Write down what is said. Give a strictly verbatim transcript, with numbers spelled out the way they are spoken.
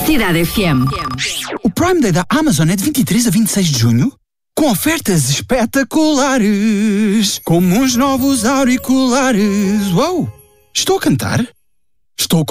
Cidade F M. O Prime Day da Amazon é de vinte e três a vinte e seis de junho, com ofertas espetaculares, como uns novos auriculares. Uou! Estou a cantar?